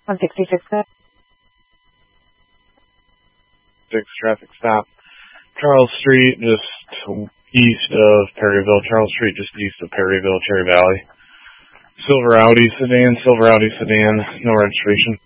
166 good. 6 traffic stop. Charles Street, just east of Perryville. Charles Street, just east of Perryville, Cherry Valley. Silver Audi sedan, no registration.